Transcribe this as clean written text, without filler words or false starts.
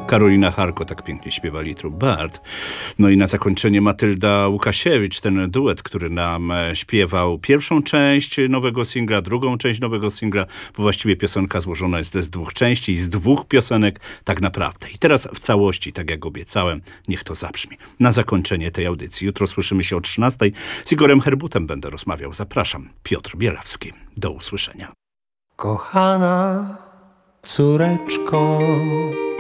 Karolina Charko tak pięknie śpiewa Little Bird. No i na zakończenie Matylda Łukasiewicz, ten duet, który nam śpiewał pierwszą część nowego singla, drugą część nowego singla, bo właściwie piosenka złożona jest z dwóch części, z dwóch piosenek tak naprawdę. I teraz w całości, tak jak obiecałem, niech to zabrzmi. Na zakończenie tej audycji. Jutro słyszymy się o 13:00. Z Igorem Herbutem będę rozmawiał. Zapraszam. Piotr Bielawski. Do usłyszenia. Kochana córeczko,